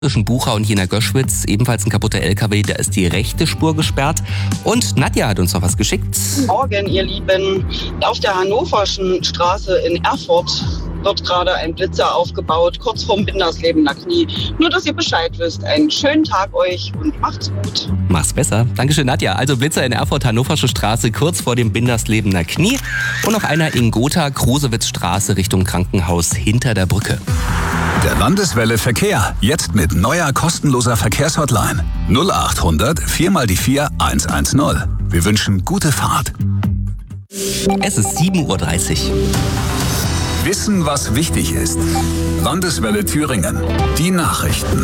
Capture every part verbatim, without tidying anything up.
Zwischen Bucha und Jena Göschwitz ebenfalls ein kaputter L K W, da ist die rechte Spur gesperrt. Und Nadja hat uns noch was geschickt. Morgen, ihr Lieben. Auf der Hannoverschen Straße in Erfurt wird gerade ein Blitzer aufgebaut, kurz vorm Binderslebener Knie. Nur, dass ihr Bescheid wisst. Einen schönen Tag euch und macht's gut. Mach's besser. Dankeschön, Nadja. Also Blitzer in Erfurt, Hannoversche Straße, kurz vor dem Binderslebener Knie. Und noch einer in Gotha, Krosewitz-Straße Richtung Krankenhaus hinter der Brücke. Der Landeswelle Verkehr, jetzt mit neuer kostenloser Verkehrshotline. null acht hundert vier mal die vier eins eins null. Wir wünschen gute Fahrt. Es ist sieben Uhr dreißig. Wissen, was wichtig ist. Landeswelle Thüringen. Die Nachrichten.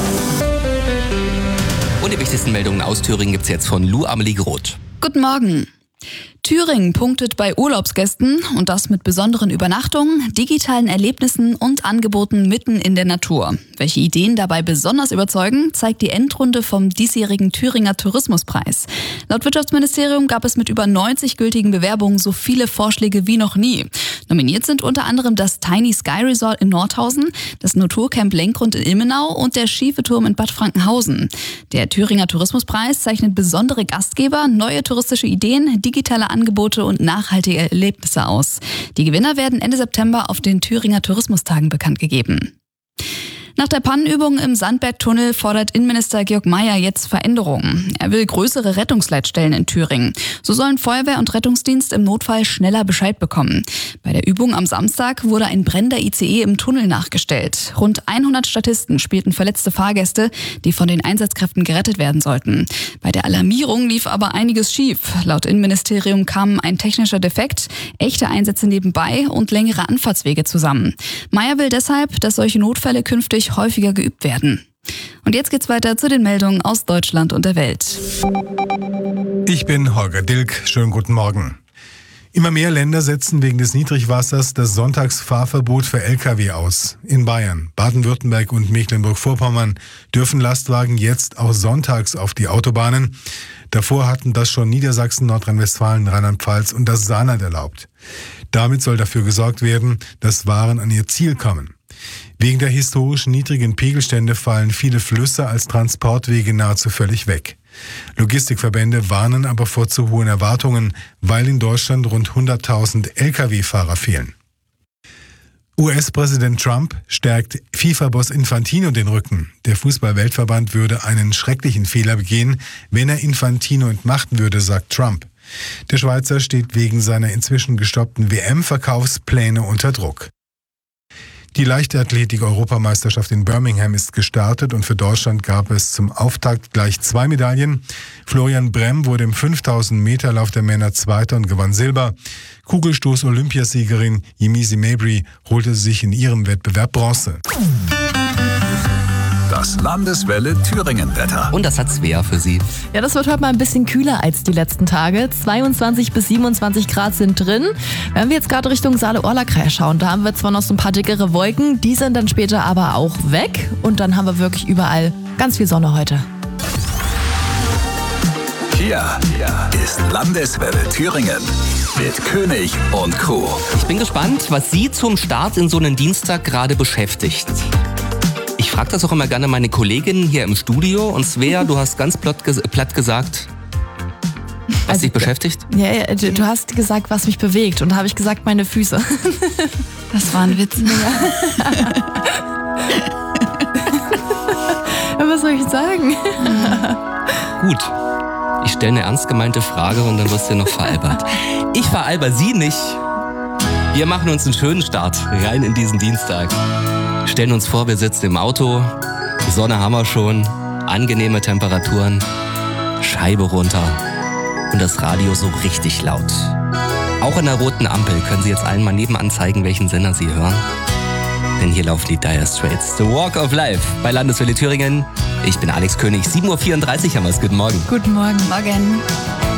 Und die wichtigsten Meldungen aus Thüringen gibt's jetzt von Lou Amelie Groth. Guten Morgen. Thüringen punktet bei Urlaubsgästen und das mit besonderen Übernachtungen, digitalen Erlebnissen und Angeboten mitten in der Natur. Welche Ideen dabei besonders überzeugen, zeigt die Endrunde vom diesjährigen Thüringer Tourismuspreis. Laut Wirtschaftsministerium gab es mit über neunzig gültigen Bewerbungen so viele Vorschläge wie noch nie. Nominiert sind unter anderem das Tiny Sky Resort in Nordhausen, das Naturcamp Lenkgrund in Ilmenau und der Schiefe Turm in Bad Frankenhausen. Der Thüringer Tourismuspreis zeichnet besondere Gastgeber, neue touristische Ideen, digitale Angebote und nachhaltige Erlebnisse aus. Die Gewinner werden Ende September auf den Thüringer Tourismustagen bekannt gegeben. Nach der Pannenübung im Sandbergtunnel fordert Innenminister Georg Mayer jetzt Veränderungen. Er will größere Rettungsleitstellen in Thüringen. So sollen Feuerwehr und Rettungsdienst im Notfall schneller Bescheid bekommen. Bei der Übung am Samstag wurde ein brennender I C E im Tunnel nachgestellt. Rund hundert Statisten spielten verletzte Fahrgäste, die von den Einsatzkräften gerettet werden sollten. Bei der Alarmierung lief aber einiges schief. Laut Innenministerium kamen ein technischer Defekt, echte Einsätze nebenbei und längere Anfahrtswege zusammen. Mayer will deshalb, dass solche Notfälle künftig häufiger geübt werden. Und jetzt geht's weiter zu den Meldungen aus Deutschland und der Welt. Ich bin Holger Dilk. Schönen guten Morgen. Immer mehr Länder setzen wegen des Niedrigwassers das Sonntagsfahrverbot für L K W aus. In Bayern, Baden-Württemberg und Mecklenburg-Vorpommern dürfen Lastwagen jetzt auch sonntags auf die Autobahnen. Davor hatten das schon Niedersachsen, Nordrhein-Westfalen, Rheinland-Pfalz und das Saarland erlaubt. Damit soll dafür gesorgt werden, dass Waren an ihr Ziel kommen. Wegen der historisch niedrigen Pegelstände fallen viele Flüsse als Transportwege nahezu völlig weg. Logistikverbände warnen aber vor zu hohen Erwartungen, weil in Deutschland rund hunderttausend L K W-Fahrer fehlen. U S-Präsident Trump stärkt FIFA-Boss Infantino den Rücken. Der Fußball-Weltverband würde einen schrecklichen Fehler begehen, wenn er Infantino entmachten würde, sagt Trump. Der Schweizer steht wegen seiner inzwischen gestoppten W M-Verkaufspläne unter Druck. Die Leichtathletik-Europameisterschaft in Birmingham ist gestartet und für Deutschland gab es zum Auftakt gleich zwei Medaillen. Florian Bremm wurde im fünftausend Meter Lauf der Männer Zweiter und gewann Silber. Kugelstoß-Olympiasiegerin Yemisi Mabry holte sich in ihrem Wettbewerb Bronze. Das Landeswelle Thüringen-Wetter. Und das hat Svea für Sie. Ja, das wird heute mal ein bisschen kühler als die letzten Tage. zweiundzwanzig bis siebenundzwanzig Grad sind drin. Wenn wir jetzt gerade Richtung Saale-Orla-Kreis schauen, da haben wir zwar noch so ein paar dickere Wolken, die sind dann später aber auch weg. Und dann haben wir wirklich überall ganz viel Sonne heute. Hier ist Landeswelle Thüringen mit König und Crew. Ich bin gespannt, was Sie zum Start in so einen Dienstag gerade beschäftigt. Ich frage das auch immer gerne meine Kolleginnen hier im Studio. Und Svea, du hast ganz platt, ges- platt gesagt, was Also, dich beschäftigt? Ja, ja, du, du hast gesagt, was mich bewegt. Und da habe ich gesagt, meine Füße. Das war ein Witz. Was soll ich sagen? Gut. Ich stelle eine ernst gemeinte Frage und dann wirst du noch veralbert. Ich veralber Sie nicht. Wir machen uns einen schönen Start rein in diesen Dienstag. Stellen uns vor, wir sitzen im Auto, Sonne haben wir schon, angenehme Temperaturen, Scheibe runter und das Radio so richtig laut. Auch in der roten Ampel können Sie jetzt allen mal nebenan zeigen, welchen Sender Sie hören. Denn hier laufen die Dire Straits, The Walk of Life bei Landeswelle Thüringen. Ich bin Alex König, sieben Uhr vierunddreißig haben wir es. Guten Morgen. Guten Morgen. Morgen.